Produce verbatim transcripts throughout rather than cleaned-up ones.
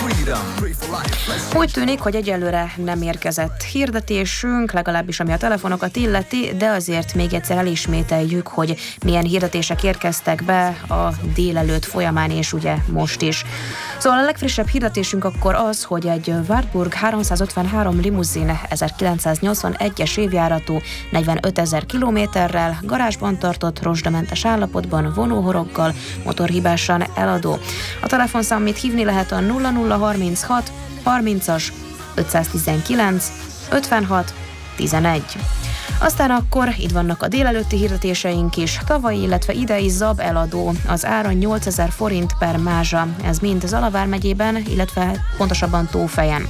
Úgy tűnik, hogy egyelőre nem érkezett hirdetésünk, legalábbis ami a telefonokat illeti, de azért még egyszer elismételjük, hogy milyen hirdetések érkeztek be a délelőtt folyamán, és ugye most is. Szóval a legfrissebb hirdetésünk akkor az, hogy egy Wartburg háromszázötvenhárom limuzin ezerkilencszáznyolcvanegyes évjáratú negyvenötezer kilométerrel, garázsban tartott, rozsdamentes állapotban, vonóhoroggal, motorhibásan eladó. A telefonszám, amit hívni lehet, a nulla nulla harminchat harmincas ötszáztizenkilenc ötvenhat tizenegy. Aztán akkor itt vannak a délelőtti hirdetéseink is. Tavalyi, illetve idei zab eladó, az ára nyolcezer forint per mázsa. Ez mind Zalavár megyében, illetve pontosabban Tófejen.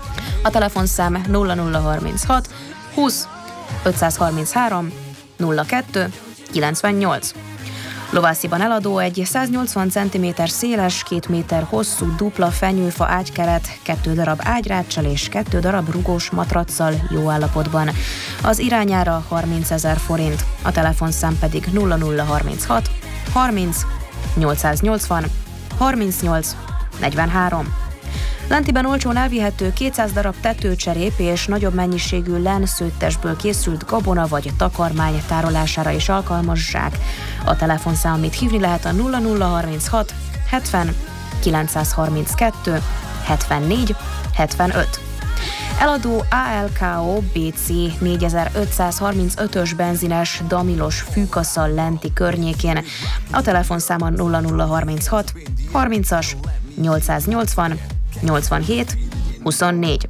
A telefonszám nulla nulla harminchat húsz ötszázharminchárom nulla kettő kilencvennyolc. Lovásziban eladó egy száznyolcvan centiméter széles, két méter hosszú dupla fenyőfa ágykeret, kettő darab ágyráccsal és kettő darab rugós matracsal jó állapotban. Az irányára harmincezer forint, a telefonszám pedig nulla nulla harminchat harminc nyolcszáznyolcvan harmincnyolc negyvenhárom. Lentiben olcsón elvihető kétszáz darab tetőcserép és nagyobb mennyiségű lenszőttesből készült gabona vagy takarmány tárolására is alkalmas zsák. A telefonszám, amit hívni lehet, a nulla nulla harminchat hetven kilencszázharminckettő hetvennégy hetvenöt. Eladó á el ká o bé cé négyezer-ötszázharmincötös benzines damilos fűkasza Lenti környékén. A telefonszáma nulla nulla harminchat harmincas nyolcszáznyolcvan nyolcvanhét huszonnégy.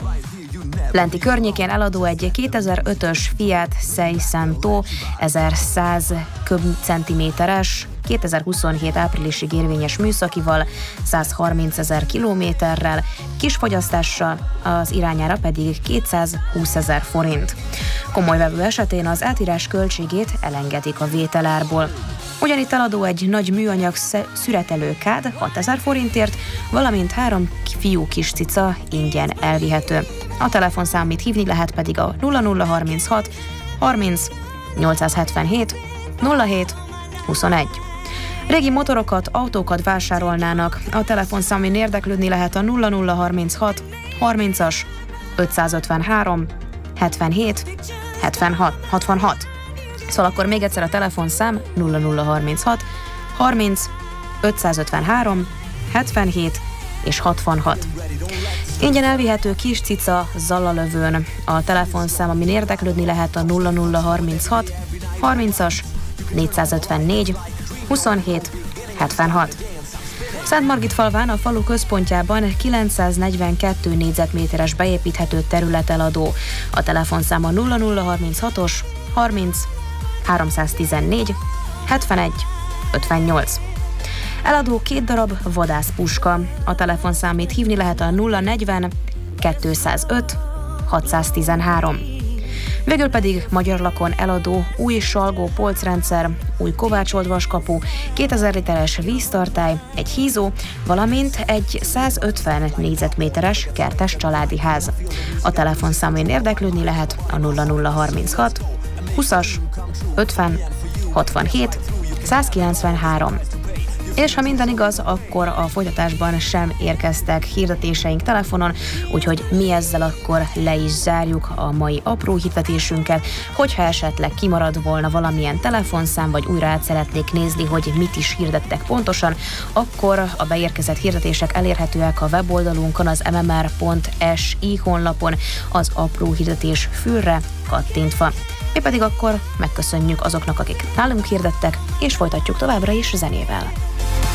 Lenti környékén eladó egy kétezer-ötös Fiat Seicento ezerszáz köbcentiméteres, kétezer-huszonhét áprilisig érvényes műszakival, százharmincezer kilométerrel, kis fogyasztással, az irányára pedig kétszázhúszezer forint. Komoly vevő esetén az átírás költségét elengedik a vételárból. Ugyanitt eladó egy nagy műanyag szüretelőkád hatezer forintért, valamint három fiú kis cica ingyen elvihető. A telefonszám, amit hívni lehet, pedig a nulla nulla harminchat harminc nyolcszázhetvenhét nulla hét huszonegy. Régi motorokat, autókat vásárolnának, a telefonszám, amin érdeklődni lehet, a nulla nulla harminchat harmincas ötszázötvenhárom hetvenhét hetvenhat hatvanhat. Szóval akkor még egyszer a telefonszám nulla nulla harminchat harminc ötszázötvenhárom hetvenhét és hatvanhat. Ingyen elvihető kis cica Zalalövőn. A telefonszám, amin érdeklődni lehet, a nulla nulla harminchat harmincas négyszázötvennégy huszonhét hetvenhat. Szentmargitfalván, a falu központjában kilencszáznegyvenkettő négyzetméteres beépíthető terület eladó. A telefonszáma nulla nulla harminchatos harminc háromszáztizennégy hetvenegy ötvennyolc. Eladó két darab vadászpuska. A telefonszámét hívni lehet, a nulla negyven kétszázöt hatszáztizenhárom. Végül pedig Magyar Lakon eladó új salgó polcrendszer, új kovácsolt vaskapu, kétezer literes víztartály, egy hízó, valamint egy százötven négyzetméteres kertes családi ház. A telefonszámén érdeklődni lehet, a nulla nulla harminchat húszas ötven hatvanhét százkilencvenhárom. És ha minden igaz, akkor a folytatásban sem érkeztek hirdetéseink telefonon, úgyhogy mi ezzel akkor le is zárjuk a mai apró hirdetésünket. Hogyha esetleg kimarad volna valamilyen telefonszám, vagy újra át szeretnék nézni, hogy mit is hirdettek pontosan, akkor a beérkezett hirdetések elérhetőek a weboldalunkon, az em em er pont es i honlapon, az apró hirdetés fülre kattintva. Mi pedig akkor megköszönjük azoknak, akik nálunk hirdettek, és folytatjuk továbbra is zenével.